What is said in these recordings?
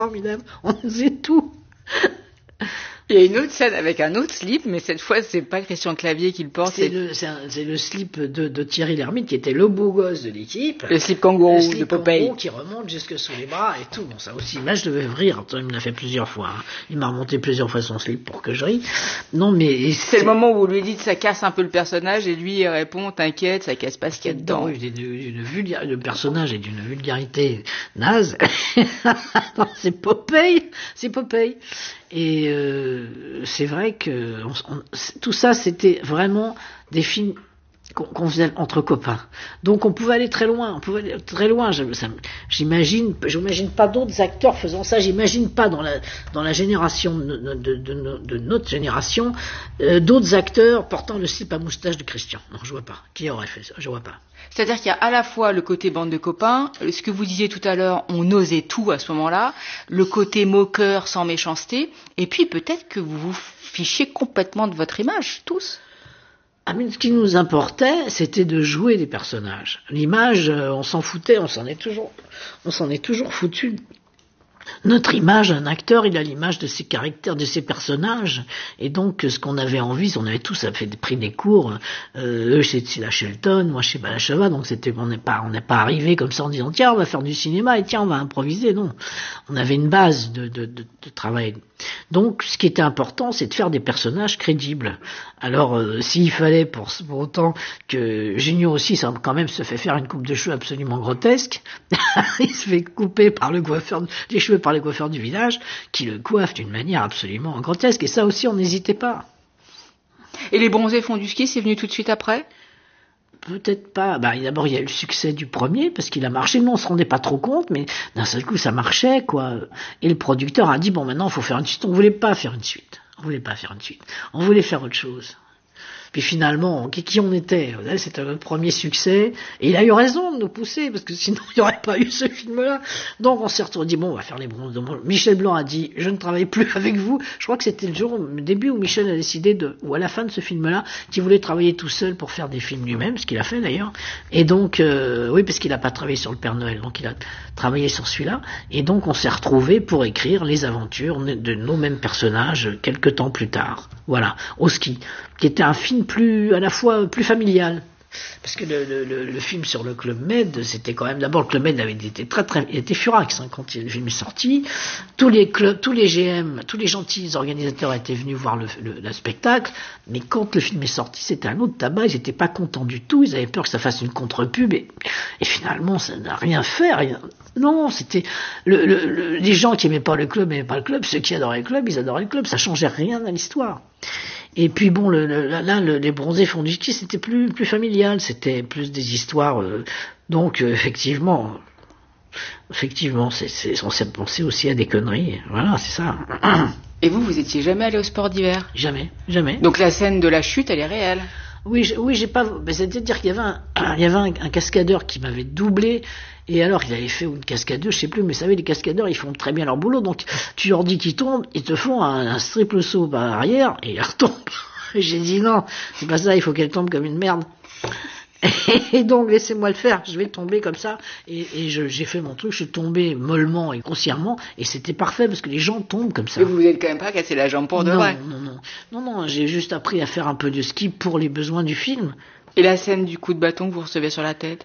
formidable, on faisait tout. Il y a une autre scène avec un autre slip, mais cette fois, c'est pas Christian Clavier qui le porte. C'est le slip de Thierry Lhermitte, qui était le beau gosse de l'équipe. Le slip kangourou de Popeye. Kangourou qui remonte jusque sous les bras et tout. Bon, ça aussi, là, je devais rire. Il me l'a fait plusieurs fois. Hein. Il m'a remonté plusieurs fois son slip pour que je rie. Non, mais... C'est le moment où vous lui dites ça casse un peu le personnage et lui il répond t'inquiète, ça casse pas ce qu'il y a dedans. Oui, le personnage est d'une vulgarité naze. Non, c'est Popeye. Et c'est vrai que tout ça, c'était vraiment des films qu'on faisait entre copains. Donc on pouvait aller très loin. J'imagine pas d'autres acteurs faisant ça. J'imagine pas dans la génération de notre génération d'autres acteurs portant le slip à moustache de Christian. Non, je vois pas. Qui aurait fait ça? Je vois pas. C'est-à-dire qu'il y a à la fois le côté bande de copains, ce que vous disiez tout à l'heure, on osait tout à ce moment-là, le côté moqueur sans méchanceté, et puis peut-être que vous vous fichiez complètement de votre image, tous. Ah, mais ce qui nous importait, c'était de jouer des personnages. L'image, on s'en foutait, on s'en est toujours foutu. Notre image, un acteur, il a l'image de ses caractères, de ses personnages, et donc ce qu'on avait envie, on avait tous pris des cours, eux chez la Shelton, moi chez Balachava, donc on n'est pas arrivé comme ça en disant tiens on va faire du cinéma et tiens on va improviser, non, on avait une base de travail. Donc ce qui était important, c'est de faire des personnages crédibles. Alors s'il fallait pour autant que Junio aussi, ça quand même se fait faire une coupe de cheveux absolument grotesque, il se fait couper par le coiffeur, les cheveux par les coiffeurs du village, qui le coiffent d'une manière absolument grotesque, et ça aussi on n'hésitait pas. Et les bronzés font du ski, c'est venu tout de suite après? Peut-être pas. D'abord, il y a eu le succès du premier, parce qu'il a marché. Nous, on se rendait pas trop compte, mais d'un seul coup, ça marchait, quoi. Et le producteur a dit, bon, maintenant, il faut faire une suite. On voulait pas faire une suite. On voulait faire autre chose. Puis finalement, qui on était? C'était notre premier succès. Et il a eu raison de nous pousser, parce que sinon, il n'y aurait pas eu ce film-là. Donc, on s'est dit, bon, on va faire les bronzes. Michel Blanc a dit, je ne travaille plus avec vous. Je crois que c'était le début où Michel a décidé ou à la fin de ce film-là, qu'il voulait travailler tout seul pour faire des films lui-même, ce qu'il a fait d'ailleurs. Et donc, oui, parce qu'il n'a pas travaillé sur le Père Noël, donc il a travaillé sur celui-là. Et donc, on s'est retrouvés pour écrire les aventures de nos mêmes personnages quelques temps plus tard. Voilà, au ski, qui était un film à la fois plus familial. Parce que le film sur le Club Med, c'était quand même, d'abord le Club Med avait été il était furax, hein, quand le film est sorti. Tous les clubs, tous les GM, tous les gentils organisateurs étaient venus voir le spectacle, mais quand le film est sorti, c'était un autre tabac, ils n'étaient pas contents du tout, ils avaient peur que ça fasse une contre-pub, et finalement, ça n'a rien fait, rien. Non, c'était les gens qui aimaient pas le club, ceux qui adoraient le club, ils adoraient le club, ça changeait rien à l'histoire. Et puis bon, les bronzés font du ski, c'était plus familial, c'était plus des histoires. Donc effectivement, on s'est pensé aussi à des conneries. Voilà, c'est ça. Et vous étiez jamais allé au sport d'hiver? Jamais. Donc la scène de la chute, elle est réelle? Oui, j'ai pas. C'est-à-dire qu'il y avait un cascadeur qui m'avait doublé. Et alors, il avait fait une cascadeuse, je sais plus, mais vous savez, les cascadeurs, ils font très bien leur boulot, donc tu leur dis qu'ils tombent, ils te font un triple saut par arrière, et ils retombent. J'ai dit non, c'est pas ça, il faut qu'elle tombe comme une merde. Et donc, laissez-moi le faire, je vais tomber comme ça, et j'ai fait mon truc, je suis tombé mollement et consciemment, et c'était parfait, parce que les gens tombent comme ça. Mais vous vous êtes quand même pas cassé la jambe pour de vrai? Non, j'ai juste appris à faire un peu de ski pour les besoins du film. Et la scène du coup de bâton que vous recevez sur la tête?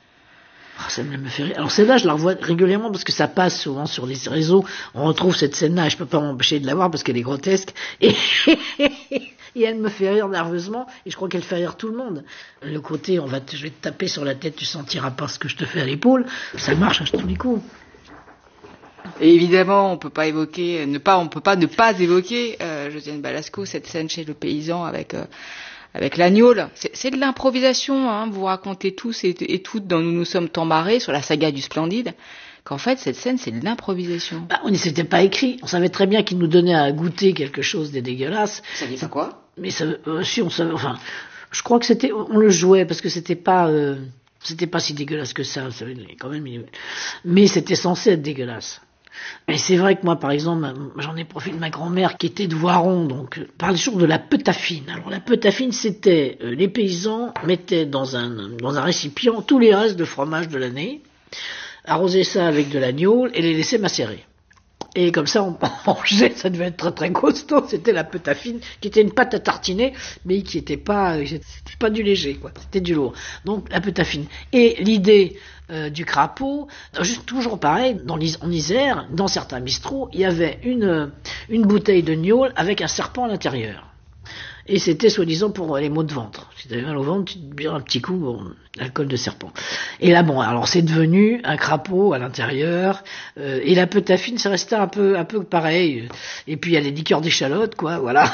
Ça me fait rire. Alors celle-là, je la revois régulièrement parce que ça passe souvent sur les réseaux. On retrouve cette scène-là et je peux pas m'empêcher de la voir parce qu'elle est grotesque. Et elle me fait rire nerveusement et je crois qu'elle fait rire tout le monde. Le côté, je vais te taper sur la tête, tu sentiras pas ce que je te fais à l'épaule. Ça marche à tous les coups. Et évidemment, on peut pas ne pas évoquer Josiane Balasco, cette scène chez le paysan avec l'agneau. C'est de l'improvisation, hein. Vous racontez tous et toutes dans Nous nous sommes tant marrés sur la saga du Splendide, qu'en fait cette scène c'est de l'improvisation. On ne s'était pas écrit, on savait très bien qu'il nous donnait à goûter quelque chose de dégueulasse. Vous saviez pas quoi? Mais ça, si on savait, enfin, je crois que on le jouait parce que c'était pas si dégueulasse que ça quand même, mais c'était censé être dégueulasse. Et c'est vrai que moi, par exemple, j'en ai profité de ma grand-mère qui était de Voiron, donc parle toujours de la petafine. Alors la petafine, c'était les paysans mettaient dans un récipient tous les restes de fromage de l'année, arrosaient ça avec de l'agneau et les laissaient macérer. Et comme ça, on mangeait, ça devait être très très costaud. C'était la petafine, qui était une pâte à tartiner, mais qui était c'était pas du léger, quoi. C'était du lourd. Donc, la petafine. Et l'idée du crapaud, juste toujours pareil, en Isère, dans certains bistrots, il y avait une bouteille de gnôle avec un serpent à l'intérieur. Et c'était soi-disant pour les maux de ventre. Si tu avais mal au ventre, tu te buvais un petit coup d'alcool de serpent. Et là, bon, alors c'est devenu un crapaud à l'intérieur. Et la petafine, ça restait un peu pareil. Et puis il y a les liqueurs d'échalote, quoi, voilà.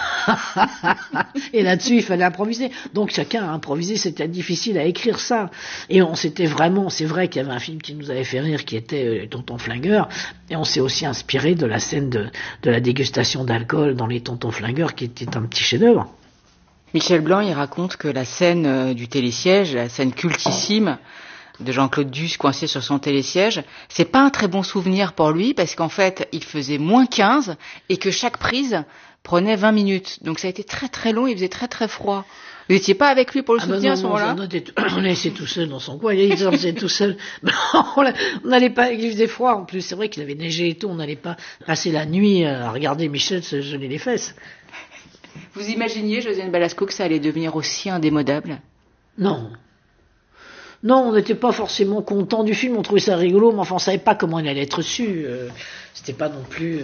Et là-dessus, il fallait improviser. Donc chacun a improvisé. C'était difficile à écrire ça. Et c'est vrai qu'il y avait un film qui nous avait fait rire, qui était Tonton Flingueur. Et on s'est aussi inspiré de la scène de la dégustation d'alcool dans les Tontons Flingueurs, qui était un petit chef-d'œuvre. Michel Blanc, il raconte que la scène du télésiège, la scène cultissime de Jean-Claude Duss coincé sur son télésiège, c'est pas un très bon souvenir pour lui parce qu'en fait, il faisait -15 et que chaque prise prenait 20 minutes. Donc ça a été très très long, il faisait très très froid. Vous n'étiez pas avec lui pour le soutenir à ce moment-là? On laissait tout seul dans son coin, il était tout seul. On n'allait pas, il faisait froid en plus, c'est vrai qu'il avait neigé et tout, on n'allait pas passer la nuit à regarder Michel se geler les fesses. Vous imaginiez, Josiane Balasco, que ça allait devenir aussi indémodable? Non. Non, on n'était pas forcément content du film, on trouvait ça rigolo, mais enfin on savait pas comment il allait être reçu. C'était pas non plus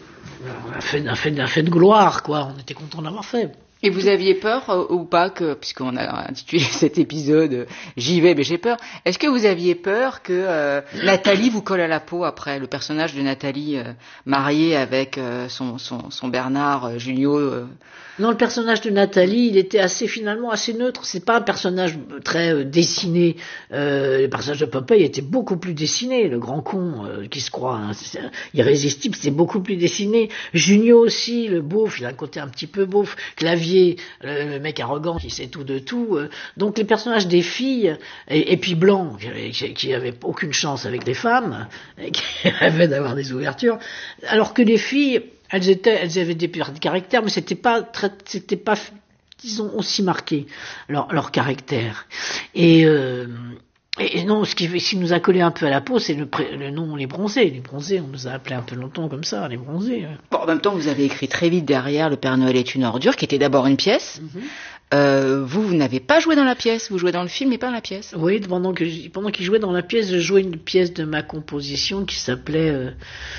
un fait de gloire, quoi. On était content d'avoir fait. Et vous aviez peur ou pas que, puisqu'on a intitulé cet épisode J'y vais mais j'ai peur, est-ce que vous aviez peur que Nathalie vous colle à la peau après, le personnage de Nathalie mariée avec son Bernard Junio Non, le personnage de Nathalie, il était finalement assez neutre. C'est pas un personnage très dessiné. Le personnage de Popeye était beaucoup plus dessiné. Le grand con qui se croit irrésistible, c'était beaucoup plus dessiné. Junio aussi, le beauf, il a un côté un petit peu beauf. Clavier, le mec arrogant qui sait tout de tout. Donc les personnages des filles, et puis Blanc, qui avait aucune chance avec les femmes, qui rêvait d'avoir des ouvertures, alors que les filles, elles avaient des caractères, mais c'était pas, disons, aussi marqué leur caractère. Et non, ce qui nous a collé un peu à la peau, c'est le nom Les Bronzés. Les Bronzés, on nous a appelés un peu longtemps comme ça, Les Bronzés. Bon, en même temps, vous avez écrit très vite derrière Le Père Noël est une ordure, qui était d'abord une pièce. Vous n'avez pas joué dans la pièce, vous jouez dans le film mais pas dans la pièce. Oui, pendant qu'il jouait dans la pièce, je jouais une pièce de ma composition qui s'appelait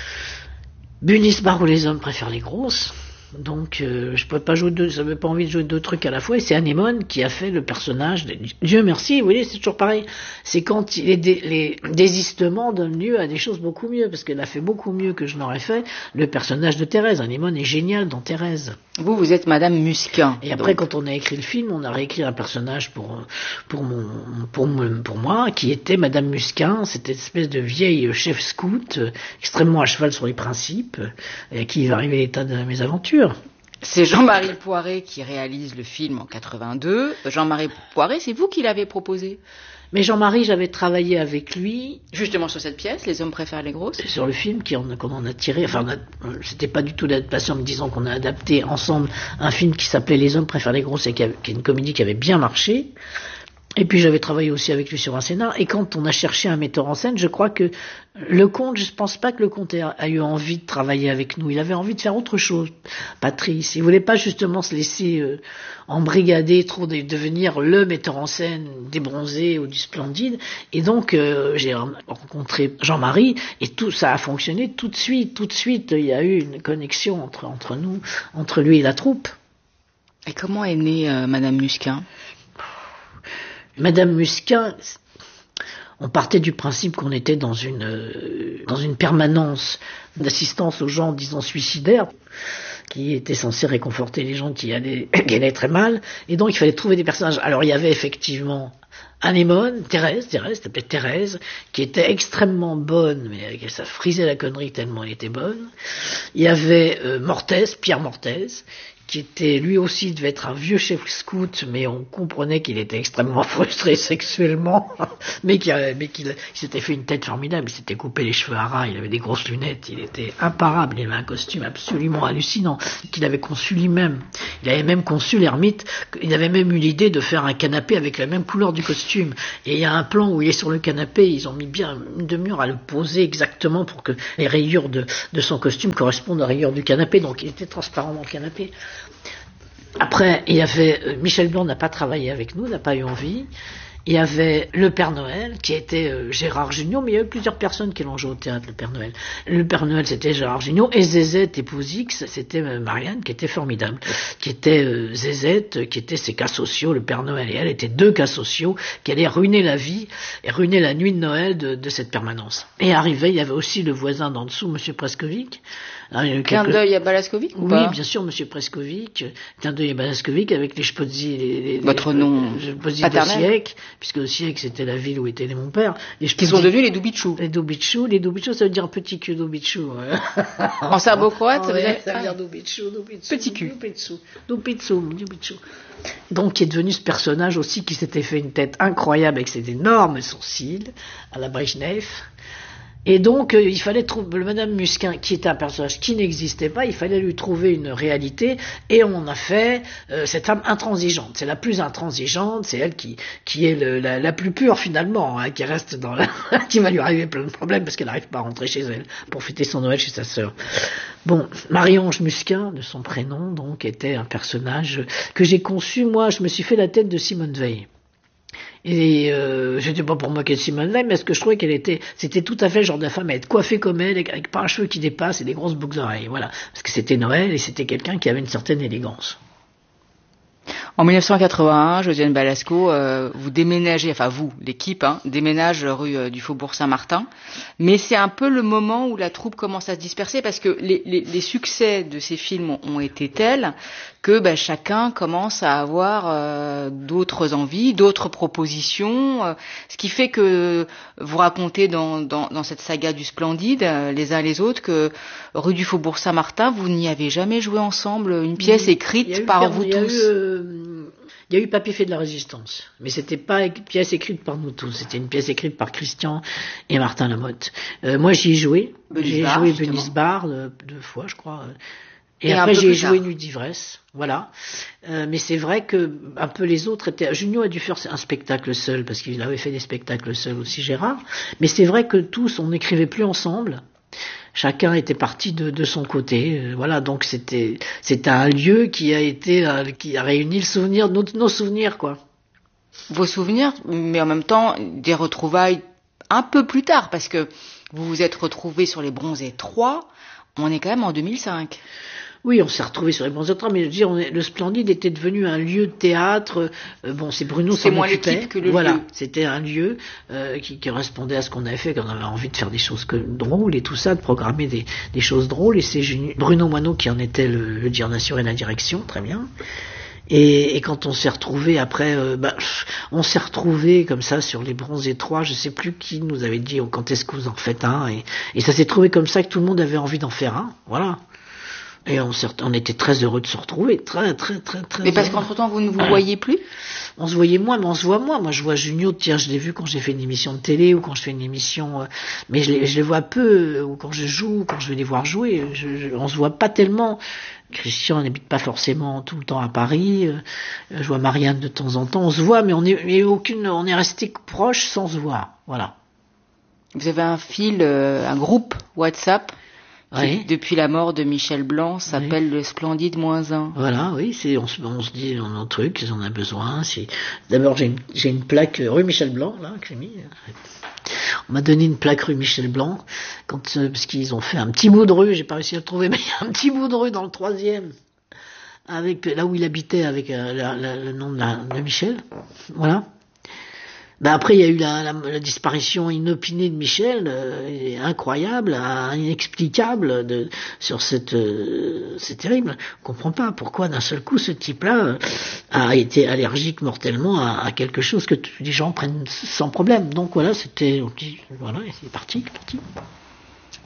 Bunis Bar où les hommes préfèrent les grosses. Donc je pouvais pas jouer j'avais pas envie de jouer deux trucs à la fois, et c'est Anémone qui a fait le personnage Dieu merci, vous voyez, c'est toujours pareil, c'est quand les désistements donnent lieu à des choses beaucoup mieux, parce qu'elle a fait beaucoup mieux que je n'aurais fait le personnage de Thérèse. Anémone est génial dans Thérèse. Vous êtes Madame Musquin. Et après, quand on a écrit le film, on a réécrit un personnage pour moi, qui était Madame Musquin, cette espèce de vieille chef scout, extrêmement à cheval sur les principes, et qui va arriver à l'état de mes aventures. C'est Jean-Marie Poiré qui réalise le film en 82. Jean-Marie Poiré, c'est vous qui l'avez proposé? Mais Jean-Marie, j'avais travaillé avec lui. Justement sur cette pièce, Les hommes préfèrent les grosses. Sur le film qu'on en a tiré. Enfin, c'était pas du tout l'adaptation, mais disons qu'on a adapté ensemble un film qui s'appelait Les hommes préfèrent les grosses, et qui est une comédie qui avait bien marché. Et puis j'avais travaillé aussi avec lui sur un scénar, et quand on a cherché un metteur en scène, je crois que Lecomte, je pense pas que Lecomte a eu envie de travailler avec nous, il avait envie de faire autre chose, Patrice, il voulait pas justement se laisser embrigader trop, devenir le metteur en scène des Bronzés ou du Splendide, et donc j'ai rencontré Jean-Marie, et tout ça a fonctionné tout de suite, il y a eu une connexion entre nous, entre lui et la troupe. Et comment est née Madame Musquin? Madame Musquin, on partait du principe qu'on était dans une permanence d'assistance aux gens, disons, suicidaires, qui était censé réconforter les gens qui allaient très mal, et donc il fallait trouver des personnages. Alors il y avait effectivement Anémone, Thérèse, s'appelait Thérèse, qui était extrêmement bonne, mais ça frisait la connerie tellement elle était bonne. Il y avait Mortez, Pierre Mortez, qui était lui aussi devait être un vieux chef scout, mais on comprenait qu'il était extrêmement frustré sexuellement, mais qu'il s'était fait une tête formidable, il s'était coupé les cheveux à ras, il avait des grosses lunettes, il était imparable, il avait un costume absolument hallucinant, qu'il avait conçu lui-même. Il avait même conçu l'ermite, il avait même eu l'idée de faire un canapé avec la même couleur du costume. Et il y a un plan où il est sur le canapé, ils ont mis bien une demi-heure à le poser exactement pour que les rayures de son costume correspondent aux rayures du canapé, donc il était transparent dans le canapé. Après, il y avait Michel Blanc n'a pas travaillé avec nous, n'a pas eu envie. Il y avait le Père Noël, qui était Gérard Jugnot, mais il y avait plusieurs personnes qui l'ont joué au théâtre, le Père Noël. Le Père Noël, c'était Gérard Jugnot, et Zézette, épouse X, c'était Marianne, qui était formidable, qui était Zézette, qui était ses cas sociaux, le Père Noël et elle étaient deux cas sociaux qui allaient ruiner la vie et ruiner la nuit de Noël de cette permanence. Et arrivé, il y avait aussi le voisin d'en dessous, Monsieur Prescovic. Clin d'œil à Balaskovic ou oui, pas? bien sûr, Monsieur Prescovic, clin d'œil à Balaskovic avec les Spodzi, votre nom paternel, puisque Osiek c'était la ville où était né mon père. Qui sont devenus les Doubichou. Les Doubichou, ça veut dire petit cul Doubichou. En serbo-croate, ça veut dire Doubichou. Petit cul. Doubichou. Donc, qui est devenu ce personnage aussi qui s'était fait une tête incroyable avec ses énormes sourcils à la Brejnev. Et donc, il fallait trouver le Madame Musquin, qui était un personnage qui n'existait pas, il fallait lui trouver une réalité, et on a fait cette femme intransigeante. C'est la plus intransigeante, c'est elle qui est la plus pure finalement, hein, qui reste dans qui va lui arriver plein de problèmes parce qu'elle n'arrive pas à rentrer chez elle pour fêter son Noël chez sa sœur. Bon, Marie-Ange Musquin, de son prénom, donc, était un personnage que j'ai conçu. Moi, je me suis fait la tête de Simone Veil. Et j'étais pas pour moquer de Simone Veil, mais ce que je trouvais c'était tout à fait le genre de femme à être coiffée comme elle, avec pas un cheveu qui dépasse et des grosses boucles d'oreilles, voilà. Parce que c'était Noël et c'était quelqu'un qui avait une certaine élégance. En 1981, Josiane Balasco, vous déménagez, enfin vous, l'équipe, déménage rue du Faubourg Saint-Martin, mais c'est un peu le moment où la troupe commence à se disperser parce que les succès de ces films ont été tels que chacun commence à avoir d'autres envies, d'autres propositions, ce qui fait que vous racontez dans cette saga du Splendide, les uns les autres, que rue du Faubourg Saint-Martin, vous n'y avez jamais joué ensemble une pièce écrite par vous tous. Il y a eu Papy fait de la Résistance, mais c'était pas une pièce écrite par nous tous, c'était une pièce écrite par Christian et Martin Lamotte. Moi j'y ai joué, Venise Bar 2 fois je crois, et après j'ai joué Nuit d'ivresse, voilà. Mais c'est vrai que un peu les autres étaient. Junio a dû faire un spectacle seul parce qu'il avait fait des spectacles seul aussi, Gérard. Mais c'est vrai que tous on n'écrivait plus ensemble. Chacun était parti de son côté, voilà. Donc c'était un lieu qui a réuni le souvenir, nos souvenirs, quoi. Vos souvenirs, mais en même temps des retrouvailles un peu plus tard, parce que vous vous êtes retrouvés sur les Bronzés 3. On est quand même en 2005. Oui, on s'est retrouvés sur les Bronzés 3, mais je veux dire, le Splendide était devenu un lieu de théâtre. C'est Bruno s'en occupait. C'est moins l'équipe que le lieu. Voilà, c'était un lieu qui correspondait à ce qu'on avait fait, qu'on avait envie de faire des choses drôles et tout ça, de programmer des choses drôles. Et c'est Bruno Moineau qui en était le directeur et la direction, très bien. Et quand on s'est retrouvés après, on s'est retrouvés comme ça sur les Bronzés 3, je sais plus qui nous avait dit quand est-ce que vous en faites un, et ça s'est trouvé comme ça que tout le monde avait envie d'en faire un, voilà. Et on était très heureux de se retrouver, très. Mais parce qu'entre-temps, vous ne vous voyez plus? On se voyait moins, mais on se voit moins. Moi, je vois Junio, tiens, je l'ai vu quand j'ai fait une émission de télé ou quand je fais une émission, mais je les vois peu, ou quand je joue, ou quand je vais les voir jouer. On se voit pas tellement. Christian n'habite pas forcément tout le temps à Paris. Je vois Marianne de temps en temps. On se voit, mais on est resté proche sans se voir. Voilà. Vous avez un groupe WhatsApp qui, oui. Depuis la mort de Michel Blanc, s'appelle le Splendide -1. Voilà, oui, on se dit un truc, si on a besoin. D'abord, j'ai une plaque rue Michel Blanc, là, que j'ai mis. On m'a donné une plaque rue Michel Blanc, parce qu'ils ont fait un petit bout de rue, j'ai pas réussi à le trouver, mais il y a un petit bout de rue dans le 3e, avec là où il habitait, avec le nom de Michel. Voilà. Après, il y a eu la disparition inopinée de Michel, incroyable, inexplicable, sur c'est terrible. On comprend pas pourquoi d'un seul coup ce type-là a été allergique mortellement à quelque chose que les gens prennent sans problème. Donc voilà, voilà, c'est parti.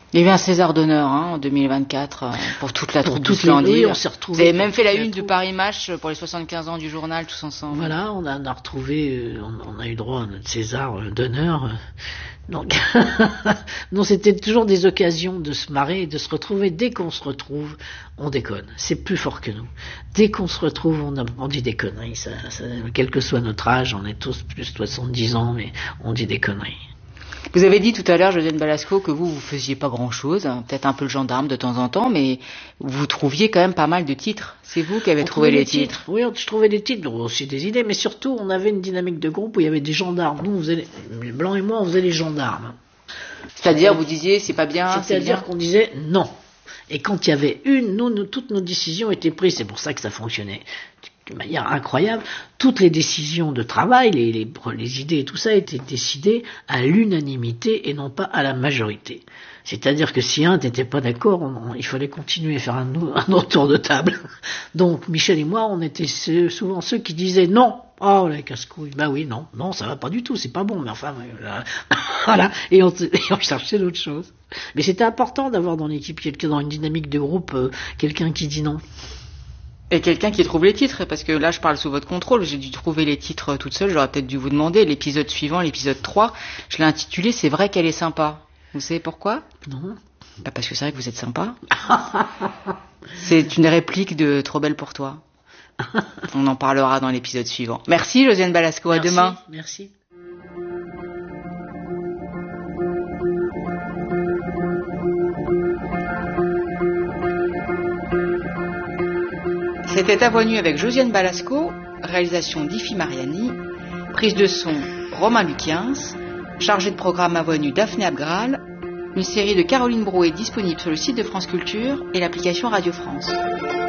Il y a eu un César d'honneur en 2024 pour toute la troupe du Splendide. Oui, on s'est retrouvés. Vous avez même fait la une du Paris Match pour les 75 ans du journal tous ensemble. Voilà, on a retrouvé, on a eu droit à notre César d'honneur. Donc, non, c'était toujours des occasions de se marrer et de se retrouver. Dès qu'on se retrouve, on déconne. C'est plus fort que nous. Dès qu'on se retrouve, on dit des conneries. Quel que soit notre âge, on est tous plus de 70 ans, mais on dit des conneries. Vous avez dit tout à l'heure, Josiane Balasco, que vous faisiez pas grand-chose, peut-être un peu le gendarme de temps en temps, mais vous trouviez quand même pas mal de titres. C'est vous qui avez trouvé les titres. Oui, je trouvais les titres, aussi des idées, mais surtout, on avait une dynamique de groupe où il y avait des gendarmes. Nous, les Blancs et moi, on faisait les gendarmes. C'est-à-dire, vous disiez, c'est pas bien, c'est-à-dire qu'on disait non. Et quand il y avait toutes nos décisions étaient prises. C'est pour ça que ça fonctionnait de manière incroyable. Toutes les décisions de travail, les idées et tout ça étaient décidées à l'unanimité et non pas à la majorité. C'est-à-dire que si un n'était pas d'accord, il fallait continuer à faire un autre tour de table. Donc Michel et moi, on était souvent ceux qui disaient non. Oh la casse-couille, bah oui, non, ça va pas du tout, c'est pas bon, mais enfin, voilà, et on cherchait d'autres choses. Mais c'était important d'avoir dans l'équipe quelqu'un, dans une dynamique de groupe, quelqu'un qui dit non. Et quelqu'un qui trouve les titres, parce que là je parle sous votre contrôle, j'ai dû trouver les titres toute seule, j'aurais peut-être dû vous demander. L'épisode suivant, l'épisode 3, je l'ai intitulé « C'est vrai qu'elle est sympa ». Vous savez pourquoi ? Non. Bah parce que c'est vrai que vous êtes sympa. C'est une réplique de Trop belle pour toi. On en parlera dans l'épisode suivant. Merci Josiane Balasco, à demain. Merci. C'était À Voix nue avec Josiane Balasco, réalisation d'Ifi Mariani, prise de son Romain Luquiens, chargé de programme À Voix nue Daphné Abgral. Une série de Caroline Brouet disponible sur le site de France Culture et l'application Radio France.